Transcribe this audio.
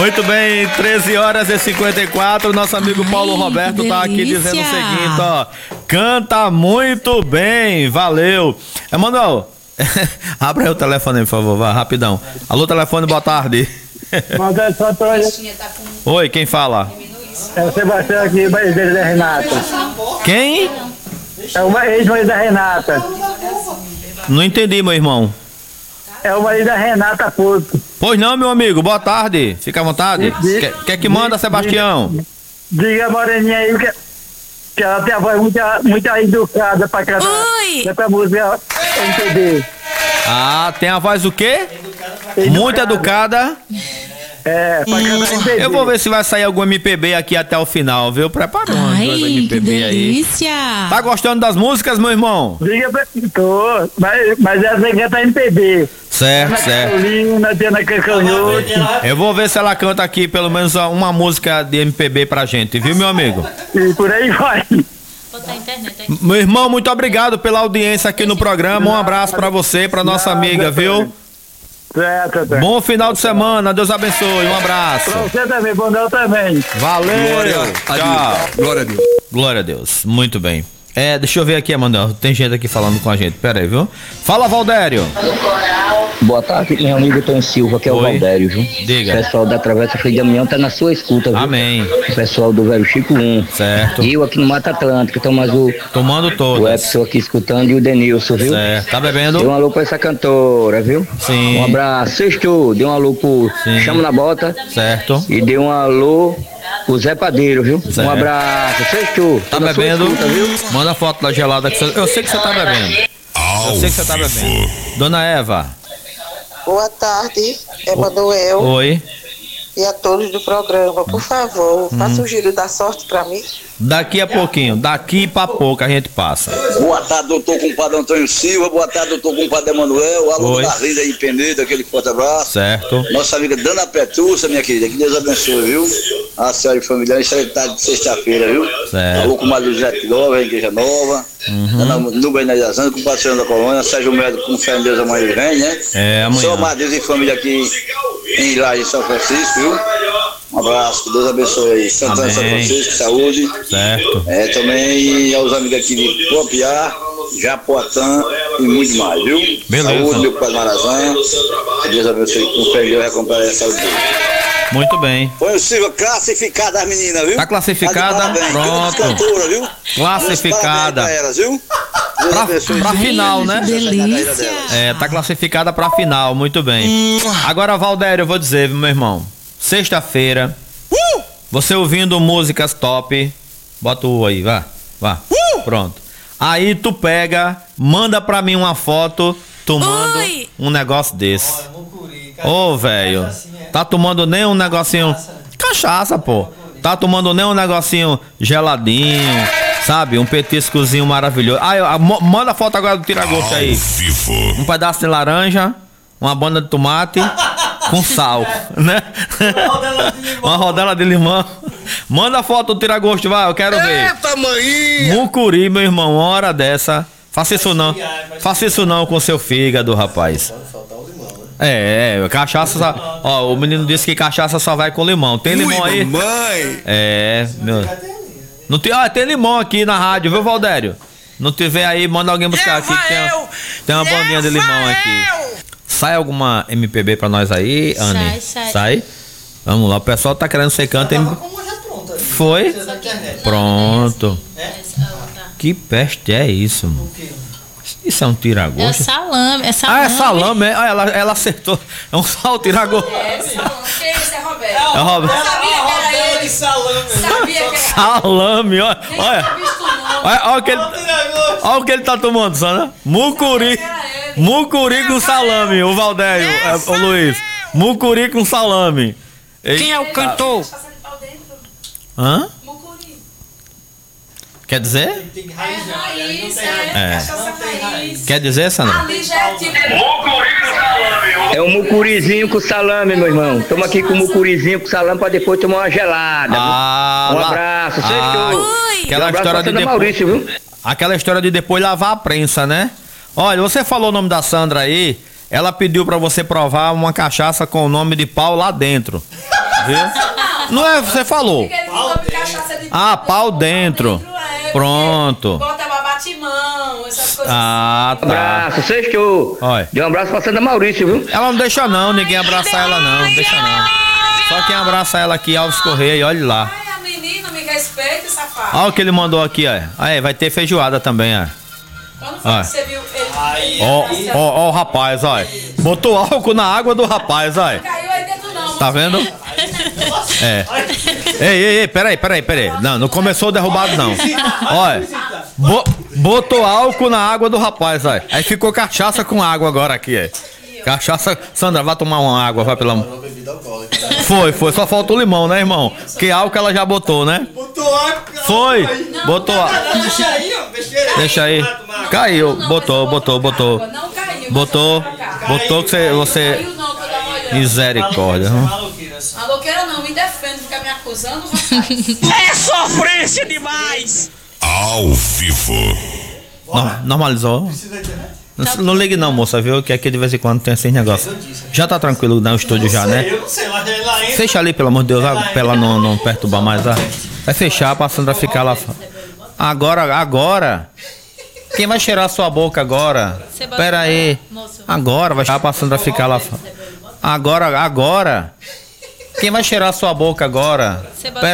Muito bem, 13h54. Nosso amigo Paulo Roberto tá aqui dizendo o seguinte, ó. Canta muito bem, valeu. Emanuel, abre aí o telefone aí, por favor, vá, rapidão. Alô, telefone, boa tarde. Oi, quem fala? É o Sebastião aqui, o ex da Renata. Quem? É o ex-marido da Renata. Não entendi, meu irmão. É o marido da Renata Porto. Pois não, meu amigo, boa tarde. Fica à vontade. Quer que manda, Sebastião? Diga a Moreninha aí que ela tem a voz muito educada pra cantar essa música MPB. Ah, tem a voz o quê? Muito educada. É, pra cantar MPB. Eu vou ver se vai sair algum MPB aqui até o final, viu? Preparou umas duas MPB aí. Tá gostando das músicas, meu irmão? Diga pra tô, mas essa aí canta MPB. Certo, certo. Carolina, Diana Cancanhoto. Eu vou ver se ela canta aqui pelo menos uma música de MPB pra gente, viu, meu amigo? E por aí vai. Meu irmão, muito obrigado pela audiência aqui no programa. Um abraço pra você, pra nossa amiga, viu? Certo. Bom final de semana, Deus abençoe, um abraço. Pra você também, bom Deus também. Valeu, tchau. Glória a Deus. Glória a Deus, muito bem. Deixa eu ver aqui, Emanuel, tem gente aqui falando com a gente, pera aí, viu? Fala, Valdério. Boa tarde, meu amigo Tony Silva, que é o Valdério, viu? Diga. O pessoal da Travessa Filho de Damião tá na sua escuta, viu? Amém. O pessoal do Velho Chico 1. Certo. E eu aqui no Mata Atlântica, então mais tomando todas. O Epson aqui escutando e o Denilson, viu? Certo. Tá bebendo? Dê um alô pra essa cantora, viu? Sim. Um abraço. Sextou, dê um alô pro Chamo na Bota. Certo. E dê um alô pro Zé Padeiro, viu? Certo. Um abraço. Sextou. Tá bebendo? Escuta, viu? Manda foto da gelada que você... Eu sei que você tá bebendo. Eu sei que você tá bebendo. Dona Eva. Boa tarde, Emanuel. Oi. E a todos do programa, por favor, faça um giro da sorte pra mim. Daqui a pouquinho, daqui pra pouco a gente passa. Boa tarde, doutor compadre Antônio Silva. Boa tarde, doutor compadre Emanuel. Alô da Renda aí, Penedo, aquele forte abraço. Certo. Nossa amiga Dana Petrúcia, minha querida, que Deus abençoe, viu? A senhora e família, isso aí tá de sexta-feira, viu? Certo. Alô com o Mário José Nova, Igreja Nova. Dana Nubem Nazazano, com o parceiro da colônia. Sérgio Médio, com fé em Deus, amanhã ele vem, né? Amanhã. Só Madeus e família aqui em Laje, São Francisco, viu? Um abraço, que Deus abençoe aí. Santana, São Francisco, saúde. Certo. Também aos amigos aqui de Popiá, Japoatã e muito mais, viu? Beleza. Saúde, meu pai Marazão. Que Deus abençoe, com fé em Deus, recompensa a saúde dele. Muito bem. Foi o Silva classificada as meninas, viu? Tá classificada? Pronto. Cantora, viu? Classificada. Pra elas, viu? Pra final, né? Delícia. Tá classificada pra final, muito bem. Agora, Valdério, eu vou dizer, meu irmão. Sexta-feira, você ouvindo músicas top, bota o aí, vá. Pronto. Aí tu pega, manda pra mim uma foto tomando um negócio desse. Ô, velho, tá tomando nem um negocinho... Cachaça, pô. Tá tomando nem um negocinho geladinho, sabe? Um petiscozinho maravilhoso. Manda a foto agora do tira-gosto aí. Um pedaço de laranja, uma banda de tomate... com sal, né? Uma rodela de limão. Manda a foto do tira-gosto, vai, eu quero ver. Eita, mãe! Mucuri, meu irmão, uma hora dessa. Faça isso não. Faça isso não com seu fígado, rapaz. Cachaça. Ó, o menino disse que cachaça só vai com limão. Tem limão aí? Mãe! Meu. Não tem, tem limão aqui na rádio, viu, Valdério? Não tiver aí, manda alguém buscar aqui. Que tem uma bandinha de limão aqui. Sai alguma MPB pra nós aí, Anne? Sai. Vamos lá, o pessoal tá querendo ser canto. Foi? Pronto. Que peste é isso, mano? Isso é um tira-gosto? É salame. É salame. Ela acertou. É um sal tira-gosto. Quem é esse? É Roberto. É Roberto. Sabia que era ele. Sabia que era salame, olha. Olha o que ele tá tomando, Sandra. Mucuri com salame, o Valdério, o Luiz. Mucuri com salame. Quem é o cantor? Hã? Quer dizer? Quer dizer, Sandra? É um mucurizinho com salame, meu irmão. Toma aqui com um mucurizinho com salame pra depois tomar uma gelada. Um abraço, aquela história de depois, Maurício, viu? Aquela história de depois lavar a prensa, né? Olha, você falou o nome da Sandra aí. Ela pediu pra você provar uma cachaça com o nome de pau lá dentro. Viu? Não é, você falou. Ah, pau dentro. Pronto. Bota batimão, essas coisas. Ah, tá. Um abraço, sextou. Dê um abraço pra Sandra Maurício, viu? Ela não deixa não, ninguém abraçar ela não, não deixa não. Só quem abraça ela aqui, Alves Correia, e olhe lá. Ai, a menina, me respeita, safado. Olha o que ele mandou aqui, ó. Aí, vai ter feijoada também, ó. Quando foi que você viu ele? Ó o rapaz, ó. Botou álcool na água do rapaz, ó. Não caiu aí dentro não. Tá vendo? É. Ei, peraí. Não começou derrubado não. Olha. Botou álcool na água do rapaz, ó. Aí ficou cachaça com água agora aqui, é. Cachaça. Sandra, vai tomar uma água, vai pelo amor. Foi, só faltou limão, né, irmão? Que álcool ela já botou, né? Botou álcool. Foi. Botou álcool. Deixa aí. Caiu. Botou. Não caiu. Botou que você. Misericórdia. Maloqueira não, me defende, fica me acusando, rapaz. É sofrência demais! Ao vivo. Normalizou. Não ligue não, moça, viu? Que aqui de vez em quando tem esses negócios. Já tá tranquilo no estúdio já, né? Eu não sei, mas ela entra. Fecha ali, pelo amor de Deus, pra ela não perturbar mais. Vai fechar pra Sandra ficar lá. Agora. Quem vai cheirar sua boca agora? Pera aí. Agora vai cheirar pra Sandra ficar lá. Agora. Quem vai cheirar sua boca agora?